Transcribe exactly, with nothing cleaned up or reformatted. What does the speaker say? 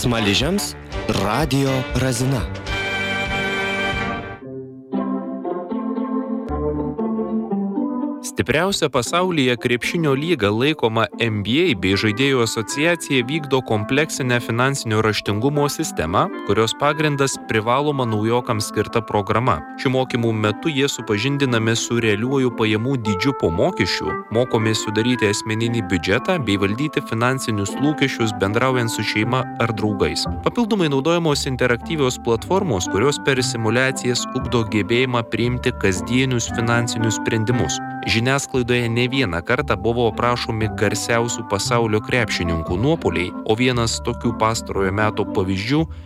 Smaližiams Radio Razina. Stipriausia pasaulyje krepšinio lyga laikoma N B A bei žaidėjų asociacija vykdo kompleksinę finansinio raštingumo sistemą, kurios pagrindas privaloma naujokams skirta programa. Šių mokymų metu jie supažindinami su realiuoju pajamų dydžiu po mokesčių, mokomi sudaryti asmeninį biudžetą bei valdyti finansinius lūkesčius bendraujant su šeima ar draugais. Papildomai naudojamos interaktyvios platformos, kurios per simuliacijas ugdo gebėjimą priimti kasdienius finansinius sprendimus. Žiniasklaidoje ne vieną kartą buvo aprašomi garsiausių pasaulio krepšininkų nuopuoliai, o vienas tokių pastarojo meto pavyzdžių